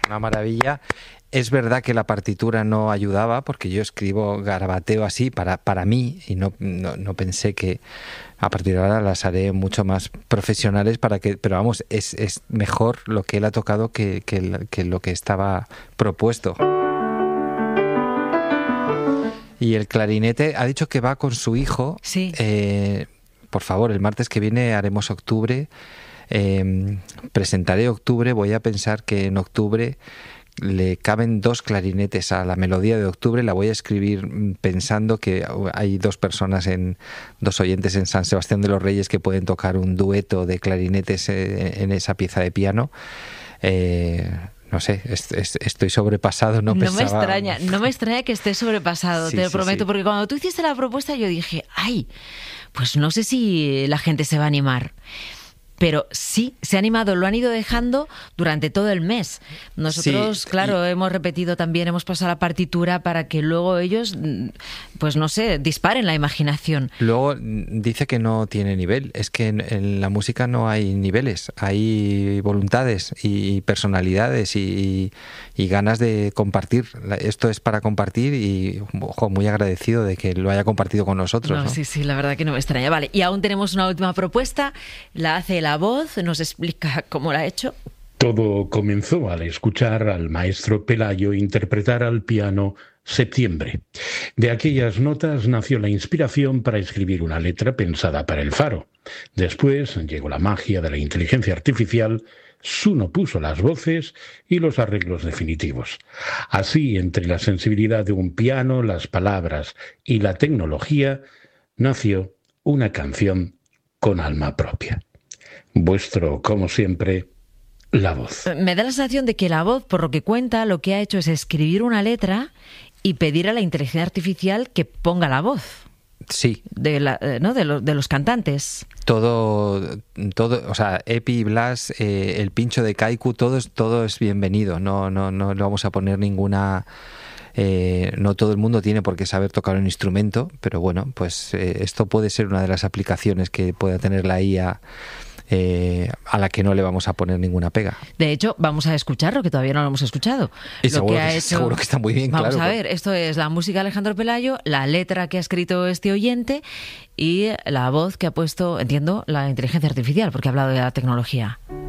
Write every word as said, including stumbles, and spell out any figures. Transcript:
una maravilla. Es verdad que la partitura no ayudaba, porque yo escribo garabateo así para, para mí, y no, no, no pensé que a partir de ahora las haré mucho más profesionales, para que, pero vamos, es, es mejor lo que él ha tocado que, que, que lo que estaba propuesto. Y el clarinete ha dicho que va con su hijo. Sí. Eh, por favor, el martes que viene haremos octubre. Eh, presentaré octubre. Voy a pensar que en octubre le caben dos clarinetes a la melodía de octubre. La voy a escribir pensando que hay dos personas, en dos oyentes en San Sebastián de los Reyes que pueden tocar un dueto de clarinetes en esa pieza de piano. Eh, no sé, est- est- estoy sobrepasado. No, No pensaba... me extraña, no me extraña que estés sobrepasado, Sí, te lo sí, prometo, sí. porque cuando tú hiciste la propuesta yo dije, ay, pues no sé si la gente se va a animar. Pero sí, se ha animado, lo han ido dejando durante todo el mes. Nosotros, Sí, claro, y- hemos repetido también, hemos pasado la partitura para que luego ellos, pues no sé, disparen la imaginación. Luego dice que no tiene nivel. Es que en, en la música no hay niveles, hay voluntades y personalidades y, y ganas de compartir. Esto es para compartir y, ojo, muy agradecido de que lo haya compartido con nosotros, No, ¿no? sí, sí, la verdad que no me extraña. Vale, y aún tenemos una última propuesta, la hace La Voz, nos explica cómo la ha hecho. Todo comenzó al escuchar al maestro Pelayo interpretar al piano Septiembre. De aquellas notas nació la inspiración para escribir una letra pensada para el Faro. Después llegó la magia de la inteligencia artificial, Suno puso las voces y los arreglos definitivos. Así, entre la sensibilidad de un piano, las palabras y la tecnología, nació una canción con alma propia. Vuestro, como siempre, La Voz. Me da la sensación de que La Voz, por lo que cuenta, lo que ha hecho es escribir una letra y pedir a la inteligencia artificial que ponga la voz Sí, de, la, eh, ¿no? de, lo- de los cantantes. todo, todo, o sea, Epi, Blas, eh, el pincho de Kaiku, todo es, todo es bienvenido. No, no, no le vamos a poner ninguna. Eh, no todo el mundo tiene por qué saber tocar un instrumento, pero bueno, pues eh, esto puede ser una de las aplicaciones que pueda tener la I A, eh, a la que no le vamos a poner ninguna pega. De hecho, vamos a escucharlo, que todavía no lo hemos escuchado. Y Lo seguro que ha que- hecho... seguro que está muy bien, Vamos claro. a ver, esto es la música de Alejandro Pelayo, la letra que ha escrito este oyente y la voz que ha puesto, entiendo, la inteligencia artificial, porque ha hablado de la tecnología.